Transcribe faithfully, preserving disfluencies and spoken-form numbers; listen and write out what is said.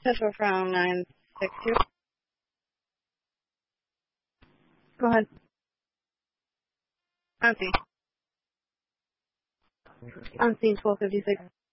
Central from nine six two. Go ahead. On scene. On scene twelve fifty-six.